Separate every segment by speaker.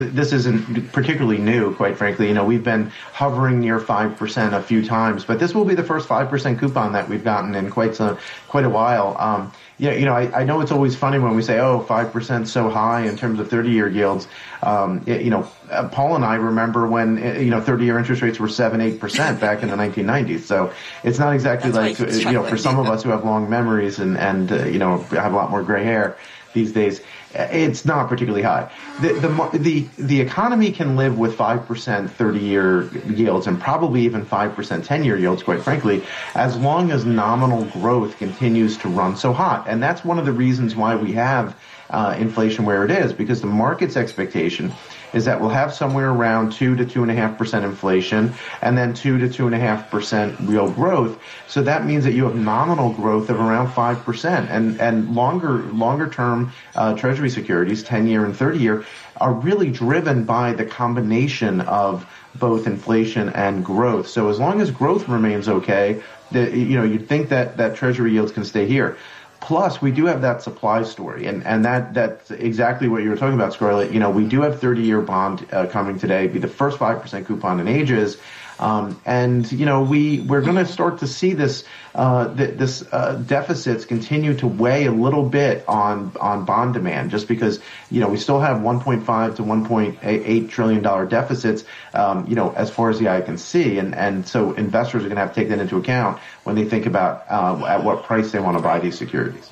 Speaker 1: this isn't particularly new, quite frankly. You know, we've been hovering near 5% a few times, but this will be the first 5% coupon that we've gotten in quite a while. Yeah, you know, I know it's always funny when we say, oh, 5% so high in terms of 30-year yields. You know, Paul and I remember when, you know, 30-year interest rates were 7-8% back in the 1990s. So it's not exactly like, you know, for some of us who have long memories and you know, have a lot more gray hair these days, it's not particularly high. The economy can live with 5% 30-year yields and probably even 5% 10-year yields, quite frankly, as long as nominal growth continues to run so hot. And that's one of the reasons why we have inflation where it is, because the market's expectation is that we'll have somewhere around 2 to 2.5% inflation and then 2 to 2.5% real growth. So that means that you have nominal growth of around 5%, and longer term Treasury securities, 10-year and 30-year, are really driven by the combination of both inflation and growth. So as long as growth remains okay, you know, you'd think that Treasury yields can stay here. Plus, we do have that supply story, and that's exactly what you were talking about, Scarlett. You know, we do have 30-year bond coming today, be the first 5% coupon in ages, and you know we're going to start to see this deficits continue to weigh a little bit on bond demand, just because you know we still have 1.5 to 1.8 trillion dollar deficits, you know, as far as the eye can see, and so investors are going to have to take that into account when they think about at what price they want to buy these securities.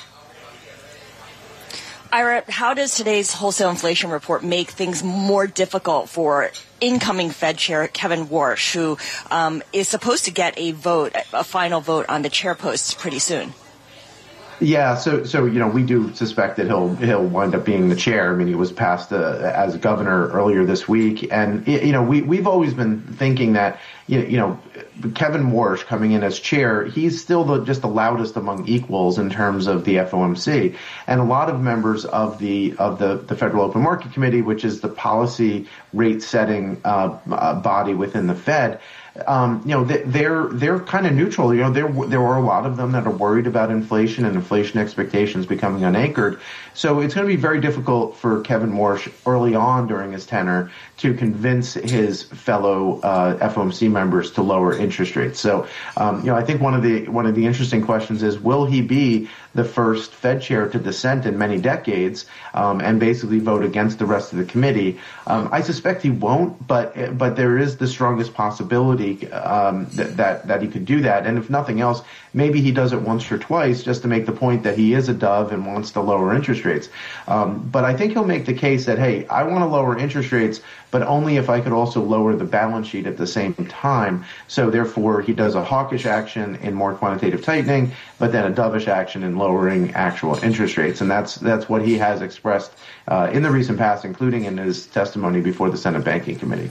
Speaker 2: Ira, how does today's wholesale inflation report make things more difficult for incoming Fed Chair Kevin Warsh, who is supposed to get a final vote on the chair posts pretty soon?
Speaker 1: Yeah, so you know, we do suspect that he'll wind up being the chair. I mean, he was passed as governor earlier this week, and you know, we've always been thinking that you know, Kevin Warsh coming in as chair, he's still just the loudest among equals in terms of the FOMC, and a lot of members of the Federal Open Market Committee, which is the policy rate setting body within the Fed. You know, they're kind of neutral. You know, there are a lot of them that are worried about inflation and inflation expectations becoming unanchored. So it's going to be very difficult for Kevin Warsh early on during his tenure to convince his fellow FOMC members to lower interest rates. So, you know, I think one of the interesting questions is, will he be the first Fed chair to dissent in many decades and basically vote against the rest of the committee? I suspect he won't, but there is the strongest possibility that he could do that. And if nothing else, maybe he does it once or twice just to make the point that he is a dove and wants to lower interest rates. But I think he'll make the case that, hey, I want to lower interest rates, but only if I could also lower the balance sheet at the same time. So therefore, he does a hawkish action in more quantitative tightening, but then a dovish action in lowering actual interest rates. And that's what he has expressed in the recent past, including in his testimony before the Senate Banking Committee.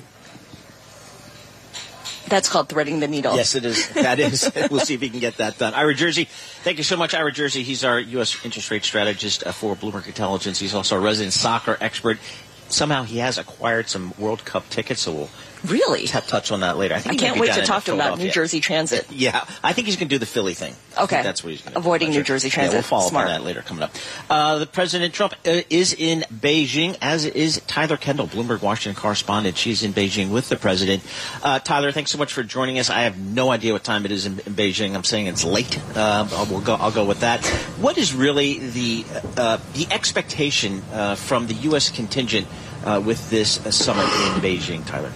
Speaker 2: That's called threading the needle.
Speaker 3: Yes, it is. That is. We'll see if he can get that done. Ira Jersey, thank you so much. Ira Jersey, he's our U.S. interest rate strategist for Bloomberg Intelligence. He's also a resident soccer expert. Somehow he has acquired some World Cup tickets, so we'll
Speaker 2: really
Speaker 3: touch on that later.
Speaker 2: I can't wait to talk to him about New Jersey Transit.
Speaker 3: Yeah, I think he's going to do the Philly thing.
Speaker 2: Okay.
Speaker 3: That's what he's going to do.
Speaker 2: Avoiding New Jersey Transit.
Speaker 3: Yeah, we'll follow
Speaker 2: Smart.
Speaker 3: up on that later coming up. The President Trump is in Beijing, as is Tyler Kendall, Bloomberg Washington correspondent. She's in Beijing with the President. Tyler, thanks so much for joining us. I have no idea what time it is in Beijing. I'm saying it's late. I'll go with that. What is really the expectation from the U.S. contingent with this summit in Beijing, Tyler?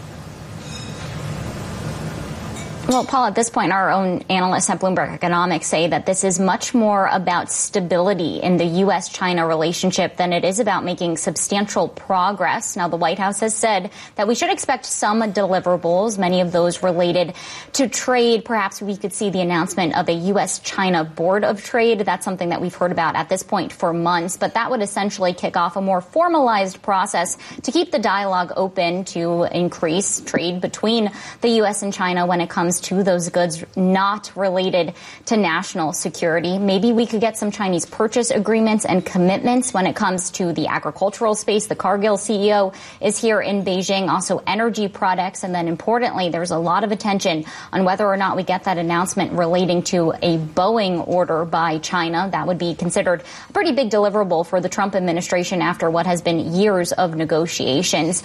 Speaker 4: Well, Paul, at this point, our own analysts at Bloomberg Economics say that this is much more about stability in the U.S.-China relationship than it is about making substantial progress. Now, the White House has said that we should expect some deliverables, many of those related to trade. Perhaps we could see the announcement of a U.S.-China Board of Trade. That's something that we've heard about at this point for months, but that would essentially kick off a more formalized process to keep the dialogue open to increase trade between the U.S. and China when it comes comes to those goods not related to national security. Maybe we could get some Chinese purchase agreements and commitments when it comes to the agricultural space. The Cargill CEO is here in Beijing, also energy products. And then importantly, there's a lot of attention on whether or not we get that announcement relating to a Boeing order by China. That would be considered a pretty big deliverable for the Trump administration after what has been years of negotiations.